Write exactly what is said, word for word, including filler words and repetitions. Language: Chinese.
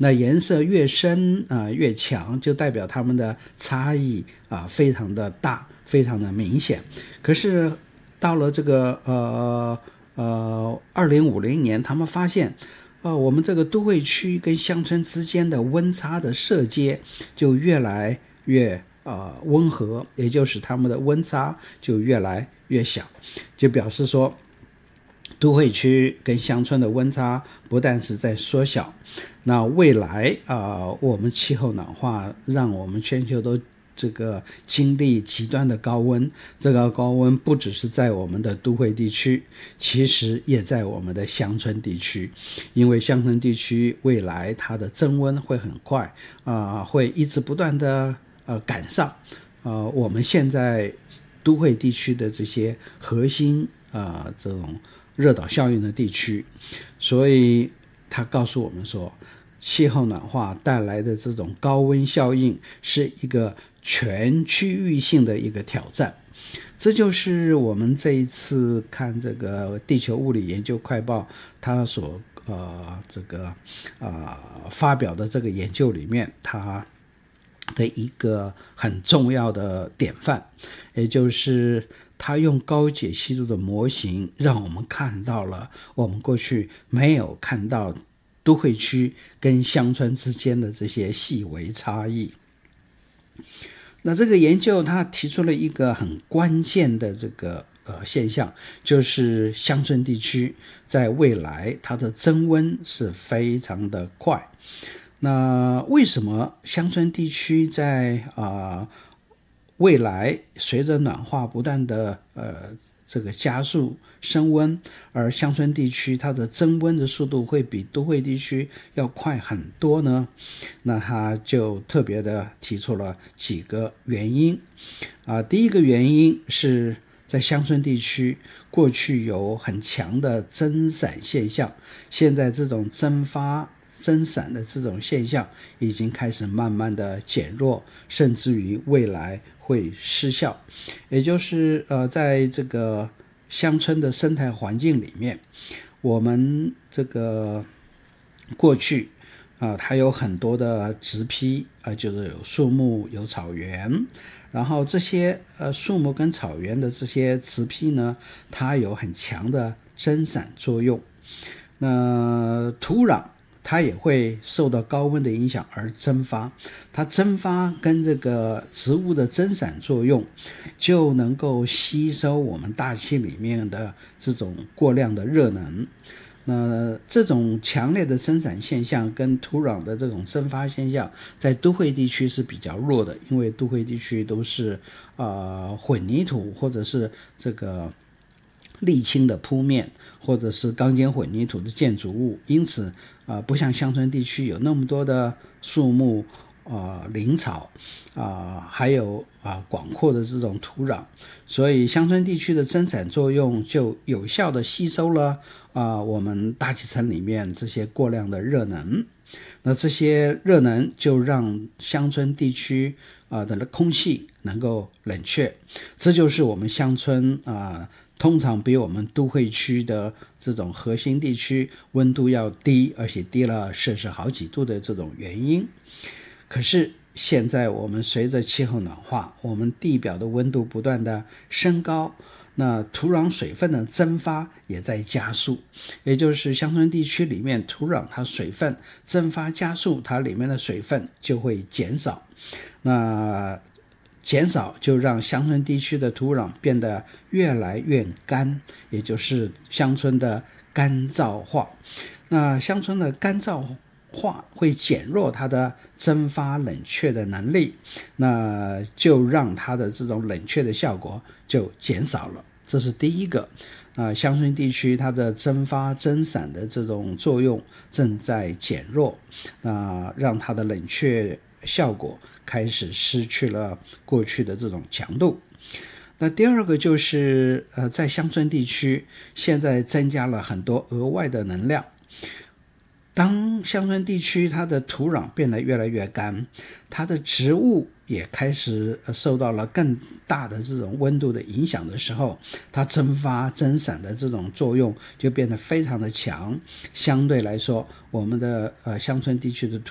那颜色越深啊、呃、越强，就代表它们的差异啊、呃、非常的大，非常的明显。可是到了这个呃呃二零五零年，他们发现呃我们这个都会区跟乡村之间的温差的设阶就越来越呃温和，也就是它们的温差就越来越小，就表示说都会区跟乡村的温差不但是在缩小，那未来啊、呃，我们气候暖化让我们全球都这个经历极端的高温，这个高温不只是在我们的都会地区，其实也在我们的乡村地区，因为乡村地区未来它的增温会很快啊、呃，会一直不断的呃赶上呃我们现在都会地区的这些核心啊、呃、这种热岛效应的地区。所以他告诉我们说，气候暖化带来的这种高温效应是一个全区域性的一个挑战。这就是我们这一次看这个地球物理研究快报他所呃这个呃发表的这个研究里面他的一个很重要的典范，也就是他用高解析度的模型让我们看到了我们过去没有看到都会区跟乡村之间的这些细微差异。那这个研究他提出了一个很关键的这个呃现象，就是乡村地区在未来它的增温是非常的快。那为什么乡村地区在啊、呃、未来随着暖化不断的呃这个加速升温，而乡村地区它的增温的速度会比都会地区要快很多呢？那他就特别的提出了几个原因啊、呃。第一个原因是在乡村地区过去有很强的增散现象，现在这种蒸发增散的这种现象已经开始慢慢的减弱，甚至于未来会失效。也就是呃，在这个乡村的生态环境里面，我们这个过去啊、呃，它有很多的植批啊、呃，就是有树木有草原，然后这些呃树木跟草原的这些植批呢，它有很强的增散作用。那土壤它也会受到高温的影响而蒸发，它蒸发跟这个植物的增散作用就能够吸收我们大气里面的这种过量的热能。那这种强烈的增散现象跟土壤的这种蒸发现象在都会地区是比较弱的，因为都会地区都是呃混凝土或者是这个沥青的铺面，或者是钢筋混凝土的建筑物，因此呃不像乡村地区有那么多的树木呃林草啊、呃，还有啊、呃、广阔的这种土壤，所以乡村地区的增散作用就有效的吸收了啊、呃、我们大气层里面这些过量的热能。那这些热能就让乡村地区啊、呃、的空气能够冷却，这就是我们乡村啊、呃通常比我们都会区的这种核心地区温度要低，而且低了摄氏好几度的这种原因。可是现在我们随着气候暖化，我们地表的温度不断的升高，那土壤水分的蒸发也在加速，也就是乡村地区里面土壤它水分蒸发加速，它里面的水分就会减少。那减少就让乡村地区的土壤变得越来越干，也就是乡村的干燥化。那乡村的干燥化会减弱它的蒸发冷却的能力，那就让它的这种冷却的效果就减少了。这是第一个。啊，乡村地区它的蒸发增散的这种作用正在减弱，那让它的冷却效果开始失去了过去的这种强度。那第二个就是呃，在乡村地区现在增加了很多额外的能量。当乡村地区它的土壤变得越来越干，它的植物也开始受到了更大的这种温度的影响的时候，它蒸发增散的这种作用就变得非常的强。相对来说，我们的呃乡村地区的土